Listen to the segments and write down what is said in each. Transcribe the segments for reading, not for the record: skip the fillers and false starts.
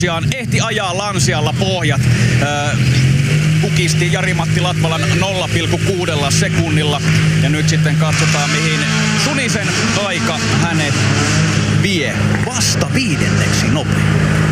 ehti ajaa Lancialla pohjat. Kukisti Jari-Matti Latvalan 0,6 sekunnilla. Ja nyt sitten katsotaan, mihin Sunisen aika hänet vie. Vasta 5. nopein.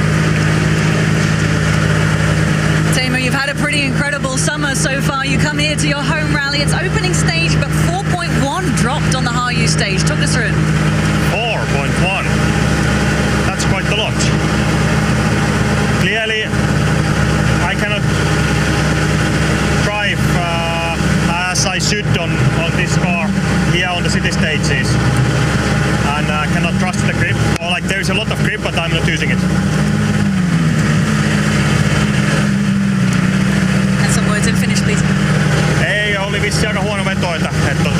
Teemu, you've had a pretty incredible summer so far. You come here to your home rally. It's opening stage, but 4.1 dropped on the Harju stage. Talk us through it. 4.1. That's quite a lot. Clearly, I cannot drive as I should on this car here on the city stages. And I cannot trust the grip. Or like there's a lot of grip, but I'm not using it. And some words in Finnish, please. Ei, oli vissi aika huono veto, että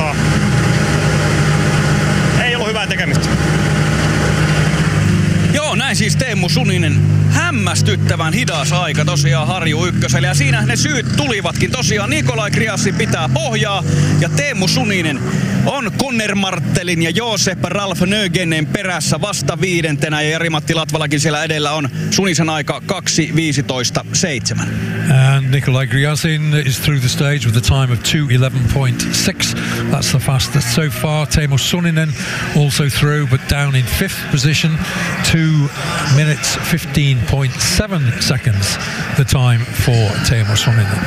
ei ollut hyvää tekemistä. Joo, näin siis Teemu Suninen. Hämmästyttävän hidas aika tosiaan Harju ykkösellä. Ja siinä ne syyt tulivatkin. Tosiaan Nikolai Kriassi pitää pohjaa. Ja Teemu Suninen on Conner Marttelin ja Josep Ralf Nögenen perässä vasta 5. Ja Jari-Matti Latvalakin siellä edellä on Sunisen aika 2.15.7. And Nikolai Griasin is through the stage with a time of 2:11.6. That's the fastest so far. Teemu Suninen also through, but down in 5th position. 2 minutes 15.7 seconds the time for Teemu Suninen.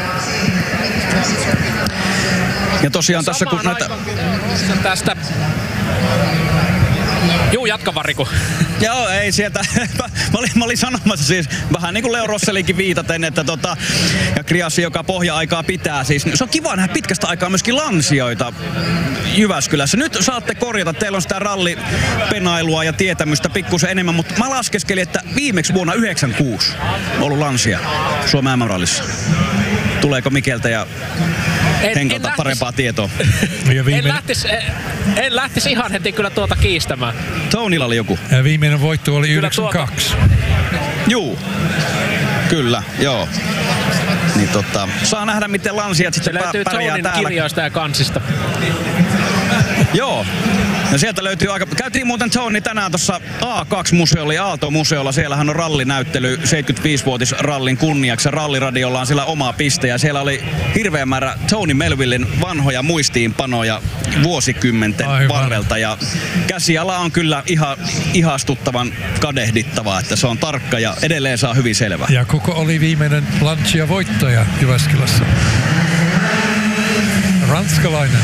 Ja tosiaan tässä kun näitä... Tästä... Juu, jatka Variku. Joo, ei sieltä. Mä olin sanomassa siis vähän niin kuin Leo Rossellinkin viitaten, että ja Kriassi, joka pohja-aikaa pitää siis. Se on kiva nähdä pitkästä aikaa myöskin Lancioita Jyväskylässä. Nyt saatte korjata, teillä on sitä rallipenailua ja tietämystä pikkusen enemmän, mutta mä laskeskelin, että viimeksi vuonna 96 on ollut Lancia Suomen MM-rallissa. Tuleeko Mikeltä ja Henkolta parempaa tietoa? En lähtisi ihan heti kyllä tuota kiistämään. Tonilla oli joku. Ja viimeinen voitto oli 92. Juu. Kyllä, joo. Niin saa nähdä miten Lanciat sitten pärjää Tonin täällä. kirjoista ja kansista. Joo. No sieltä löytyy aika... Käytiin muuten Tony tänään tuossa A2-museolla ja Aalto-museolla. Siellähän on rallinäyttely 75-vuotisrallin kunniaksi. Ralliradiolla on siellä oma piste ja siellä oli hirveä määrä Tony Melvillin vanhoja muistiinpanoja vuosikymmenten varrelta. Ja käsiala on kyllä ihan ihastuttavan kadehdittavaa, että se on tarkka ja edelleen saa hyvin selvää. Ja kuka oli viimeinen Lancia-voittaja Jyväskylässä? Ranskalainen.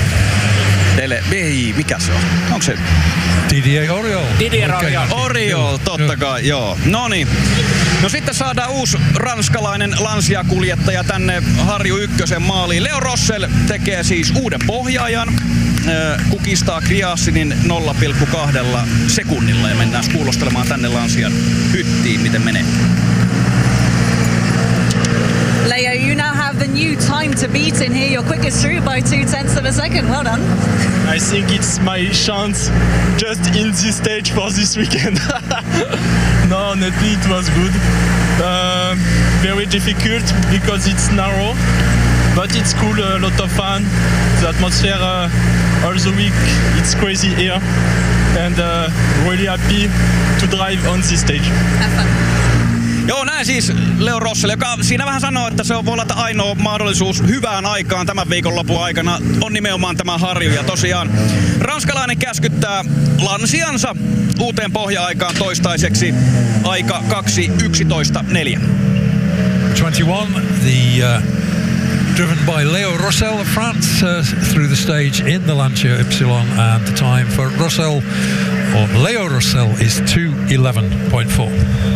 Ei, mikä se on? Onko se? Didier Auriol. Auriol, totta kai, joo. Noniin. No sitten saadaan uusi ranskalainen Lancia-kuljettaja tänne Harju ykkösen maaliin. Leo Rossell tekee siis uuden pohjaajan. Kukistaa Kriassinin 0,2 sekunnilla ja mennään kuulostelemaan tänne Lancian hyttiin, miten menee. Leo, you now have the new time to beat in here. You're quickest through by 0.2 of a second. Well done. I think it's my chance just in this stage for this weekend. No, honestly, it was good. Very difficult because it's narrow, but it's cool, a lot of fun. The atmosphere all the week, it's crazy here. And really happy to drive on this stage. Have fun. Joo, näin siis Leo Rossell, joka siinä vähän sanoo, että se on voi olla ainoa mahdollisuus hyvään aikaan tämän viikonlopun aikana on nimenomaan tämä Harju. Ja tosiaan ranskalainen käskyttää Lanciansa uuteen pohja-aikaan toistaiseksi aika 2.11.4. 21, driven by Leo Rossell of France through the stage in the Lancia Ypsilon, and the time for Rossell, or Leo Rossell, is 2:11.4.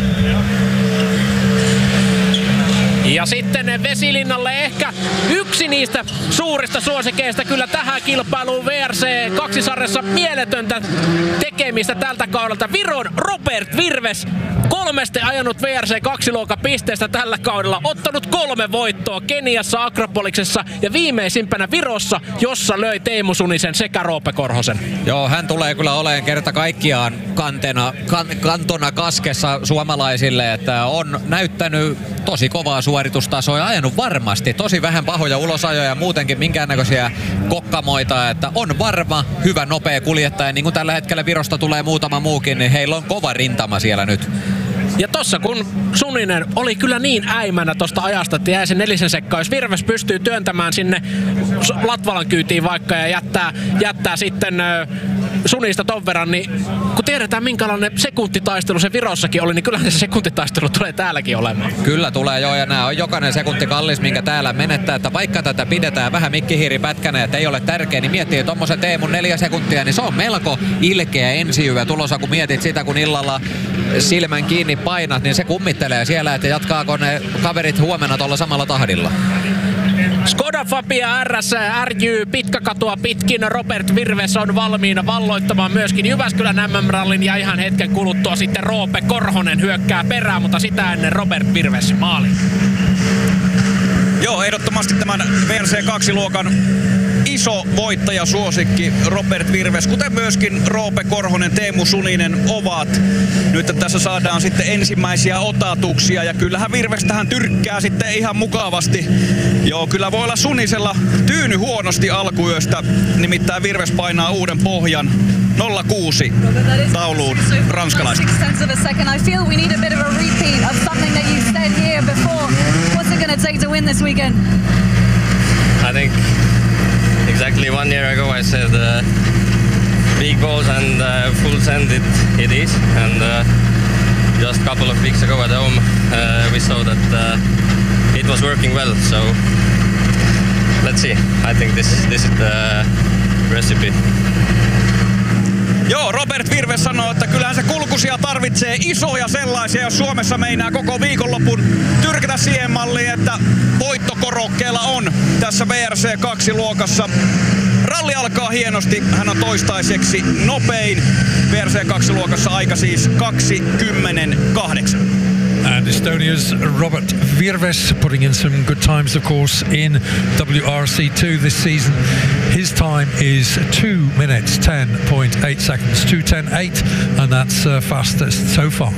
Ja sitten Vesilinnalle ehkä yksi niistä suurista suosikeista kyllä tähän kilpailuun VRC2-sarjassa mieletöntä tekemistä tältä kaudelta. Viron Robert Virves, 3 ajanut VRC2-luokan pisteestä tällä kaudella, ottanut 3 voittoa Keniassa, Akropoliksessa ja viimeisimpänä Virossa, jossa löi Teemu Sunisen sekä Roope Korhosen. Joo, hän tulee kyllä olemaan kerta kaikkiaan kantona kaskessa suomalaisille, että on näyttänyt tosi kovaa suoritustasoa ja ajanut varmasti tosi vähän pahoja ulosajoja ja muutenkin minkäännäköisiä kokkamoita, että on varma, hyvä, nopea kuljettaja. Niin kuin tällä hetkellä Virosta tulee muutama muukin, niin heillä on kova rintama siellä nyt. Ja tossa kun Suninen oli kyllä niin äimänä tosta ajasta, että jäi sen 4 sekkaa. Jos Virves pystyy työntämään sinne Latvalan kyytiin vaikka ja jättää sitten Sunista ton verran, niin kun tiedetään minkälainen sekuntitaistelu se Virossakin oli, niin kyllähän se sekuntitaistelu tulee täälläkin olemaan. Kyllä tulee joo, ja nämä on jokainen sekunti kallis, minkä täällä menettää, että vaikka tätä pidetään vähän mikkihiiripätkänä, että ei ole tärkeä, niin miettii tommosen Teemun 4 sekuntia, niin se on melko ilkeä ensiyö tulossa, kun mietit sitä, kun illalla silmän kiinni painat, niin se kummittelee siellä, että jatkaako ne kaverit huomenna tuolla samalla tahdilla. Skoda Fabia RS RJ Pitkäkatua pitkin. Robert Virves on valmiina valloittamaan myöskin Jyväskylän MM-rallin ja ihan hetken kuluttua sitten Roope Korhonen hyökkää perään, mutta sitä ennen Robert Virves maali. Joo, ehdottomasti tämän VRC2-luokan iso voittajasuosikki Robert Virves, kuten myöskin Roope Korhonen, Teemu Suninen ovat. Nyt tässä saadaan sitten ensimmäisiä otatuksia ja kyllähän Virves tähän tyrkkää sitten ihan mukavasti. Joo, kyllä voi olla Sunisella tyyny huonosti alkuyöstä, nimittäin Virves painaa uuden pohjan 0-6 tauluun ranskalaista. I feel we need a bit of a repeat of something that you said here before. What's it going to take to win this weekend? I think exactly 1 year ago I said big balls and full send it is, and just a couple of weeks ago at home we saw that it was working well, so let's see. I think this is the recipe. Joo, Robert Virves sanoo, että kyllähän se kulkusia tarvitsee, isoja sellaisia, jos Suomessa meinaa koko viikonlopun tyrkätä siihen malliin, että voittokorokkeella on tässä VRC2-luokassa. Ralli alkaa hienosti, hän on toistaiseksi nopein VRC2-luokassa, aika siis 2:10.8. And Estonia's Robert Virves putting in some good times, of course, in WRC2 this season. His time is 2 minutes 10.8 seconds, 2:10.8, and that's fastest so far.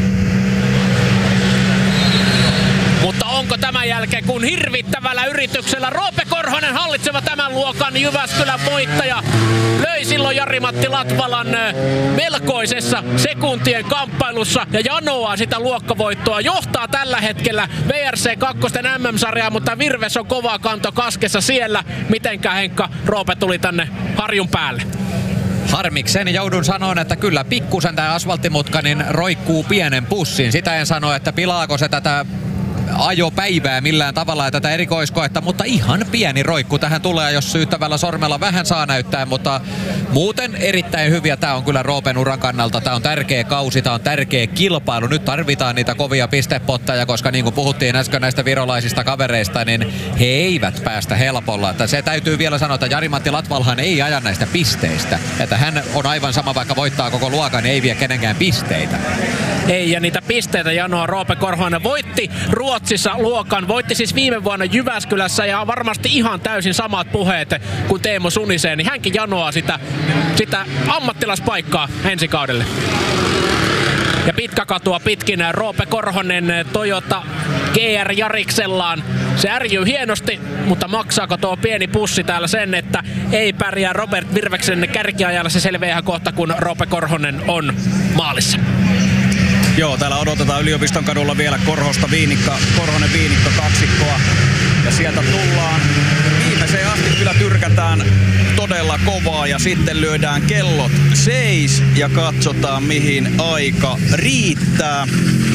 Mutta onko tämän jälkeen, kun hirvittävällä yrityksellä Roope Korhonen hallitseva tämän luokan Jyväskylän voittaja löi silloin Jari-Matti Latvalan melkoisessa sekuntien kamppailussa ja janoaa sitä luokkavoittoa. Johtaa tällä hetkellä VRC2 MM-sarjaa, mutta Virves on kova kanto kaskessa siellä. Mitenkä Henkka Roope tuli tänne harjun päälle? Harmikseni joudun sanomaan, että kyllä pikkusen tämä asfalttimutka niin roikkuu pienen pussin. Sitä en sano, että pilaako se tätä ajopäivää millään tavalla ja tätä erikoiskoetta, mutta ihan pieni roikku tähän tulee, jos syyttävällä sormella vähän saa näyttää, mutta muuten erittäin hyviä. Tämä on kyllä Roopen uran kannalta. Tämä on tärkeä kausi, tämä on tärkeä kilpailu. Nyt tarvitaan niitä kovia pistepotteja, koska niin kuin puhuttiin äsken näistä virolaisista kavereista, niin he eivät päästä helpolla. Että se täytyy vielä sanoa, että Jari-Matti Latvalhan ei aja näistä pisteistä. Että hän on aivan sama, vaikka voittaa koko luokan, niin ei vie kenenkään pisteitä. Ei, ja niitä pisteitä janoa Roope Korhonen voitti Ruotsissa luokan, voitti siis viime vuonna Jyväskylässä ja varmasti ihan täysin samat puheet kuin Teemu Suniseen, niin hänkin janoaa sitä ammattilaispaikkaa ensi kaudelle. Ja Pitkäkatua pitkin Roope Korhonen Toyota GR Jariksellaan. Se ärjyy hienosti, mutta maksaako tuo pieni pussi täällä sen, että ei pärjää Robert Virveksen kärkiajalla? Se selviää kohta, kun Roope Korhonen on maalissa. Joo, täällä odotetaan Yliopiston kadulla vielä Korhonen Viinikka kaksikkoa. Ja sieltä tullaan. Viimeiseen asti kyllä tyrkätään todella kovaa ja sitten lyödään kellot seis ja katsotaan mihin aika riittää.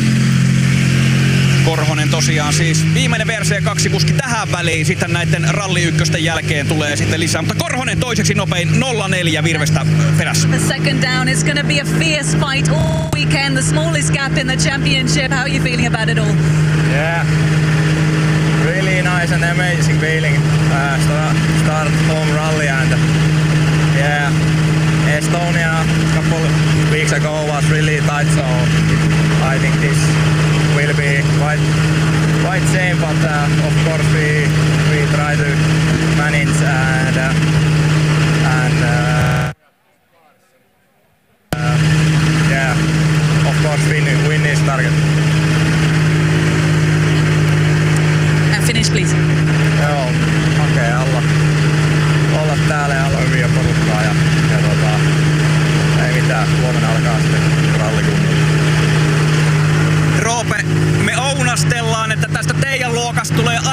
Korhonen tosiaan siis viimeinen VRC2-kuski tähän väliin, sitten näiden ralli ykkösten jälkeen tulee sitten lisää, mutta Korhonen toiseksi nopein 0-4 Virvestä perässä. The second down is going to be a fierce fight all weekend, the smallest gap in the championship. How are you feeling about it all? Yeah, really nice and amazing feeling. Start home rally and yeah, Estonia a couple weeks ago was really tight, so I think this will be quite same, but of course we try to manage and yeah, of course win is target. And finish please. Joo, okei, olla täällä ja olla hyviä porukkaa ja ei mitään, huomenna alkaa sitten rallikunnolla.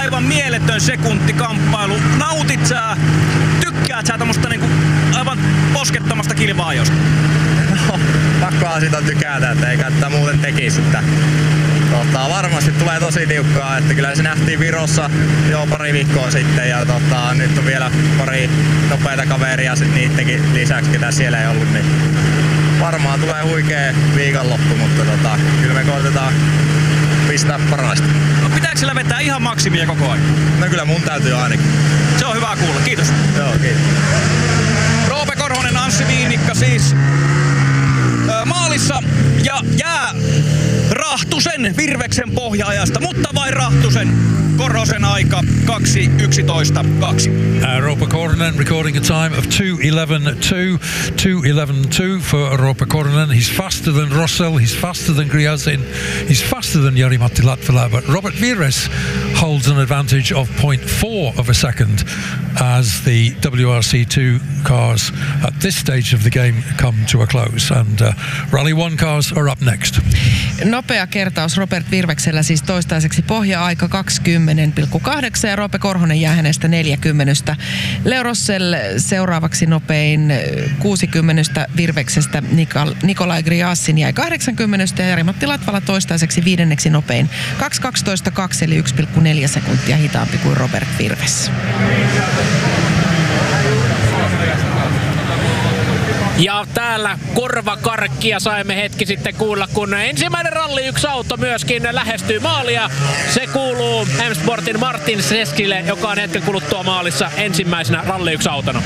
aivan mieletön sekuntikamppailu. Nautit sä, tykkäät sä tämmöstä niinku aivan poskettomasta kilvaajosta? No, pakkohan siitä tykätä, että eikä tätä muuten tekisi. Varmasti tulee tosi tiukkaa, että kyllä se nähtiin Virossa jo pari viikkoa sitten ja nyt on vielä pari nopeita kaveria sit niittenkin lisäksi, ketä siellä ei ollut, niin varmaan tulee huikea viikonloppu, mutta kyllä me koitetaan pistää parasta. No, pitääkö sillä vetää ihan maksimia koko ajan? No kyllä mun täytyy ainakin. Se on hyvä kuulla, kiitos. Joo, kiitos. Roope Korhonen, Anssi Viinikka siis maalissa ja jää Rahtusen Virveksen pohja-ajasta, mutta vain Rahtusen. Korhosen aika 2:11.2. Roope Korhonen recording a time of 2:11.2. 2:11.2 for Roope Korhonen. He's faster than Rossel, he's faster than Griasin, he's faster than Jari-Matti Latvala, but Robert Virves holds an advantage of 0.4 of a second as the WRC2 cars at this stage of the game come to a close, and Rally 1 cars are up next. Nopea kertaus Robert Virveksellä siis toistaiseksi pohja-aika 20.8 ja Roope Korhonen jää hänestä 40. Leo Rossel seuraavaksi nopein 60 Virveksestä, Nikolai Griasin jäi 80 ja Jari-Matti Latvala toistaiseksi viidenneksi nopein 2:12.2 eli 1,4 sekuntia hitaampi kuin Robert Virves. Ja täällä korvakarkkia saimme hetki sitten kuulla, kun ensimmäinen Ralli 1 auto myöskin lähestyy maalia. Se kuuluu M-Sportin Martin Seskille, joka on hetken kuluttua maalissa ensimmäisenä Ralli 1 autona.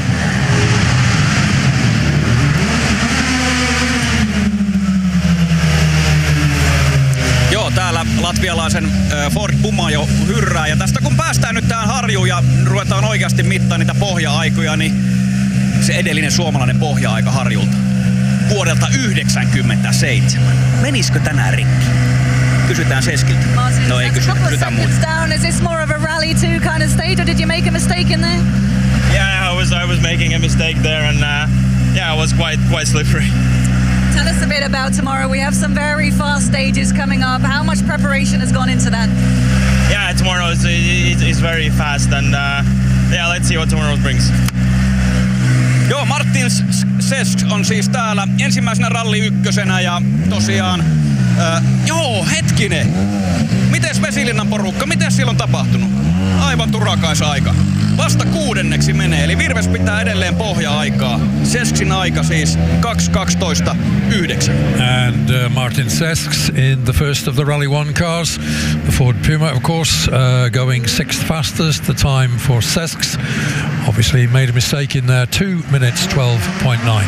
Joo, täällä latvialaisen Ford Puma jo hyrrää. Ja tästä kun päästään nyt tähän harjuun ja ruvetaan oikeasti mittaa niitä pohja-aikoja, niin se edellinen suomalainen pohja-aika harjulta vuodelta 1997. Menisikö tänään rikki? Kysytään Seskiltä. No ei kysytä, kysytään muuta. Is this more of a Rally 2 kind of stage, or did you make a mistake in there? Yeah, I was making a mistake there, and yeah, it was quite slippery. Tell us a bit about tomorrow. We have some very fast stages coming up. How much preparation has gone into that? Yeah, tomorrow is very fast, and yeah, let's see what tomorrow brings. Joo, Martin Sesk on siis täällä ensimmäisenä Ralli 1 ja tosiaan, joo, hetkinen. Mites Vesilinnan porukka, mites siellä on tapahtunut? Aivan turakaisa aika. Vasta 6. menee, eli Virves pitää edelleen pohja-aikaa. Seskin aika siis 2:12.9. And Martin Sesks in the first of the Rally 1 cars. The Ford Puma, of course, going 6th fastest. The time for Sesks obviously made a mistake in there. 2:12.9.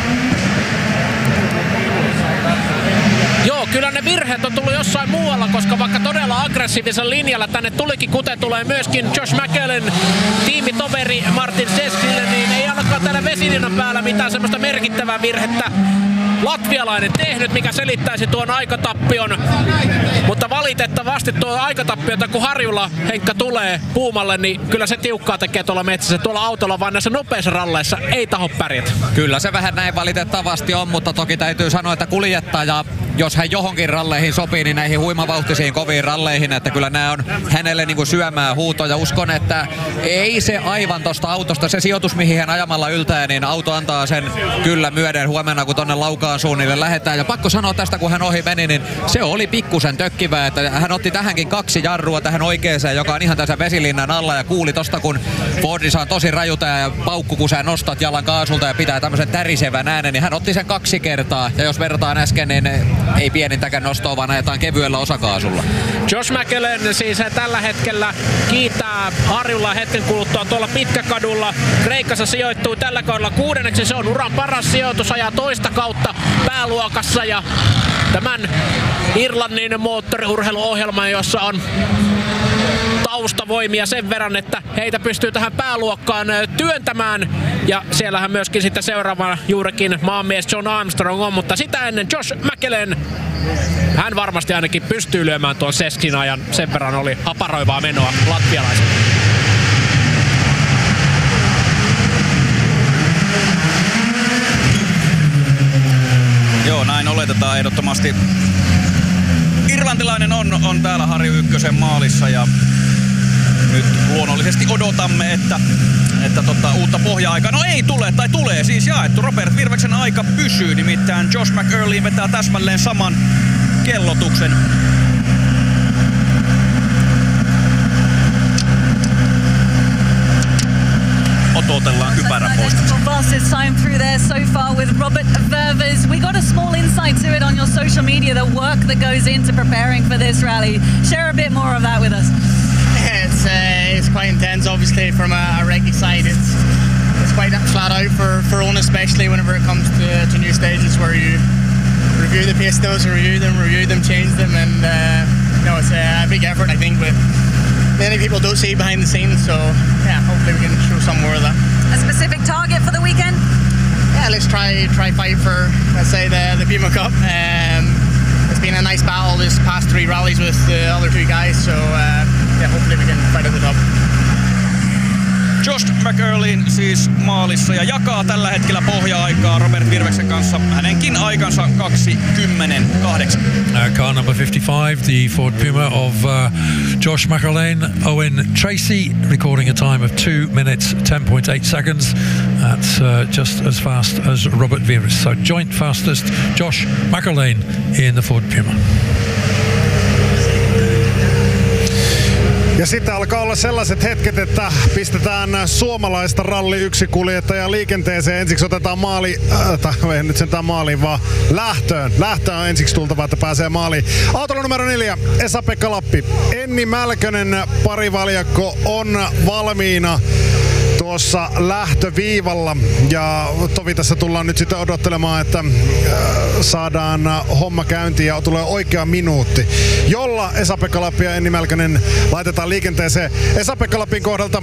Joo, kyllä ne virheet on tullut jossain muualla, koska vaikka todella aggressiivisen linjalla tänne tulikin, kuten tulee myöskin Josh McEllen tiimitoveri Martin Seskille, niin ei ainakaan täällä Vesilinnan päällä mitään semmoista merkittävää virhettä latvialainen tehnyt, mikä selittäisi tuon aikatappion. Mutta valitettavasti tuo aikatappiota, kun harjulla Henkka tulee Puumalle, niin kyllä se tiukkaa tekee tuolla metsässä. Tuolla autolla vaan näissä nopeissa ralleissa ei taho pärjätä. Kyllä se vähän näin valitettavasti on, mutta toki täytyy sanoa, että kuljettaja, jos hän johonkin ralleihin sopii, niin näihin huimavauhtisiin koviin ralleihin, että kyllä nämä on hänelle niin kuin syömää huutoja. Uskon, että ei se aivan tosta autosta, se sijoitus mihin hän ajamalla yltää, niin auto antaa sen kyllä myöden huomenna, kun tonne Laukaan suunnille lähdetään. Ja pakko sanoa tästä, kun hän ohi meni, niin se oli pikkusen tökkivää, että hän otti tähänkin 2 jarrua tähän oikeeseen, joka on ihan tässä Vesilinnan alla, ja kuuli tosta, kun Fordissa on tosi rajuta ja paukku, kun sä nostat jalan kaasulta ja pitää tämmöisen tärisevän äänen, niin hän otti sen 2 kertaa. Ja jos verrataan äsken, niin ei pienintäkään nostoa, vaan ajetaan kevyellä osakaasulla. Josh McEllen siis tällä hetkellä kiitää harjulla hetken kuluttua tuolla Pitkäkadulla. Kreikassa sijoittuu tällä kaudella 6. Se on uran paras sijoitus, ajaa toista kautta pääluokassa ja tämän Irlannin moottoriurheiluohjelman, jossa on taustavoimia sen verran, että heitä pystyy tähän pääluokkaan työntämään. Ja siellähän myöskin sitten seuraavana juurikin maanmies John Armstrong on, mutta sitä ennen Josh McEllen, hän varmasti ainakin pystyy lyömään tuon Seskin ajan. Sen verran oli haparoivaa menoa latvialaisella. Joo, näin oletetaan ehdottomasti. Irlantilainen on täällä Harju 1 maalissa ja 2:12.9 nyt luonnollisesti odotamme, että uutta pohja-aikaa. No ei tule, tai tulee siis jaettu. Robert Virveksen aika pysyy, nimittäin Josh McEarley vetää täsmälleen saman kellotuksen. Ototellaan kypärä pois. Fastest time through there so far with Robert Verves. We got a small insight to it on your social media, the work that goes into preparing for this rally. Share a bit more of that with us. It's quite intense, obviously, from a recce side. It's quite flat out for one, especially whenever it comes to new stages where you review the pistos, review them, change them, and it's a big effort, I think, but many people don't see behind the scenes, so yeah, hopefully we can show some more of that. A specific target for the weekend? Yeah, let's try fight for, let's say, the Puma Cup. It's been a nice battle this past 3 rallies with the other 2 guys, so hopefully we can fight at the top. Josh McEarley siis maalissa ja jakaa tällä hetkellä pohja-aikaa Robert Virveksen kanssa. Hänenkin aikansa 2:10.8. Car number 55, the Ford Puma of Josh McElwain, Owen Tracy, recording a time of 2 minutes 10.8 seconds. That's just as fast as Robert Virves. So joint fastest, Josh McElwain in the Ford Puma. Ja sitten alkaa olla sellaiset hetket, että pistetään suomalaista Ralli 1-kuljettajaa liikenteeseen. Ensiksi otetaan ei nyt sentään maaliin, vaan lähtöön. Lähtöön on ensiksi tultava, että pääsee maaliin. Autolla numero 4, Esa-Pekka Lappi. Enni Mälkönen parivaljakko on valmiina tuossa lähtöviivalla ja tovi tässä tullaan nyt sitten odottelemaan, että saadaan homma käyntiin ja tulee oikea minuutti, jolla Esa-Pekka Lappi ja Enni Mälkönen laitetaan liikenteeseen. Esa-Pekka Lappin kohdalta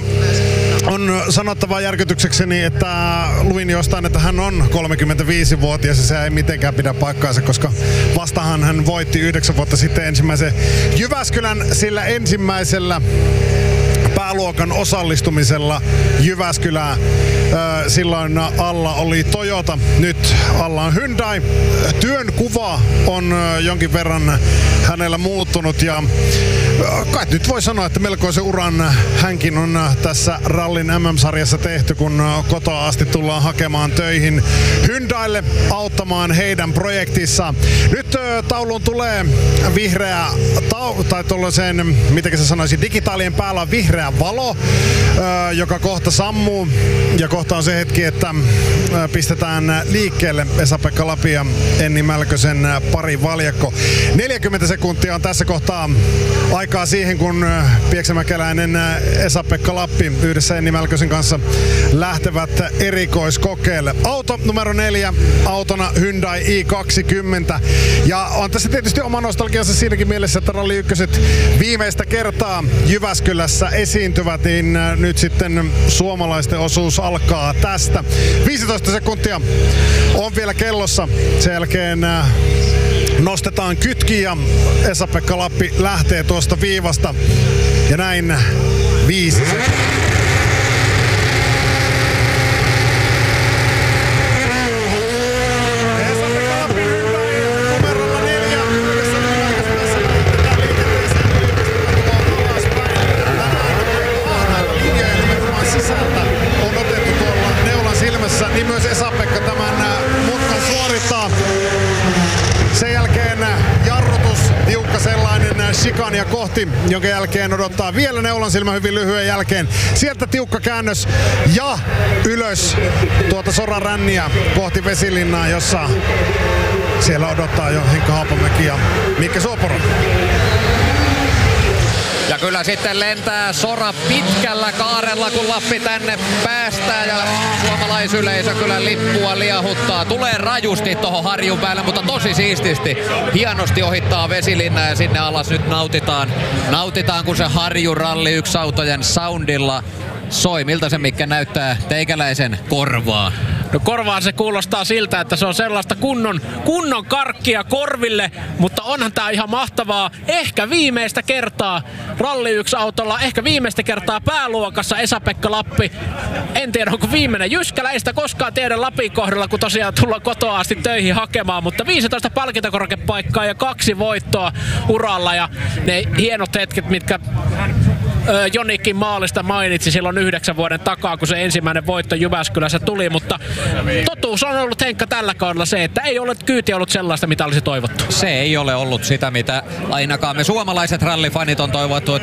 on sanottava järkytyksekseni, että luin jostain, että hän on 35-vuotias ja se ei mitenkään pidä paikkaansa, koska vastahan hän voitti 9 vuotta sitten ensimmäisen Jyväskylän sillä ensimmäisellä pääluokan osallistumisella Jyväskylään. Silloin alla oli Toyota, nyt alla on Hyundai. Työn kuva on jonkin verran hänellä muuttunut ja kai nyt voi sanoa, että melkoisen uran hänkin on tässä rallin MM-sarjassa tehty, kun kotoa asti tullaan hakemaan töihin Hyundaille auttamaan heidän projektissaan. Nyt tauluun tulee vihreä tai tuollaisen, miten se sanoisi, digitaalien päällä on vihreä valo, joka kohta sammuu ja kohta on se hetki, että pistetään liikkeelle Esa-Pekka Lappi ja Enni Mälkösen parivaljakko. 40 sekuntia on tässä kohtaa aikaa siihen, kun pieksämäkeläinen Esa-Pekka Lappi yhdessä Enni Mälkösen kanssa lähtevät erikoiskokeelle. Auto numero 4, autona Hyundai i20. Ja on tässä tietysti oma nostalgiansa siinäkin mielessä, että Ralli 1 viimeistä kertaa Jyväskylässä esiintyvät, niin nyt sitten suomalaisten osuus alkaa tästä. 15 sekuntia on vielä kellossa. Sen jälkeen nostetaan kytki ja Esa-Pekka Lappi lähtee tuosta viivasta. Ja näin 5 sekuntia. Niin myös Esa-Pekka tämän mutkan suorittaa. Sen jälkeen jarrutus, tiukka sellainen chikania kohti, jonka jälkeen odottaa vielä neulan silmä hyvin lyhyen jälkeen. Sieltä tiukka käännös ja ylös tuota Soranränniä kohti Vesilinnaa, jossa siellä odottaa jo Henkka Haapamäki ja Mikke Suoporo. Ja kyllä sitten lentää Sora pitkällä kaarella, kun Lappi tänne päästää ja suomalaisyleisö kyllä lippua liahuttaa. Tulee rajusti tuohon harjun päälle, mutta tosi siististi. Hienosti ohittaa Vesilinna ja sinne alas nyt nautitaan kun se harju Ralli 1-autojen soundilla soi. Miltä se Mikke näyttää teikäläisen korvaa? No korvaan se kuulostaa siltä, että se on sellaista kunnon karkkia korville, mutta onhan tää ihan mahtavaa. Ehkä viimeistä kertaa Ralli 1-autolla, ehkä viimeistä kertaa pääluokassa Esa-Pekka Lappi. En tiedä, onko viimeinen Jyskällä, ei sitä koskaan tiedä Lapin kohdalla, kun tosiaan tullaan kotoa asti töihin hakemaan, mutta 15 palkintokorkepaikkaa ja 2 voittoa uralla ja ne hienot hetket, mitkä Jonikkin maalista mainitsi silloin 9 vuoden takaa, kun se ensimmäinen voitto Jyväskylässä tuli, mutta totuus on ollut, Henkka, tällä kaudella se, että ei ole kyyti ollut sellaista, mitä olisi toivottu. Se ei ole ollut sitä, mitä ainakaan me suomalaiset rallifanit on toivottu.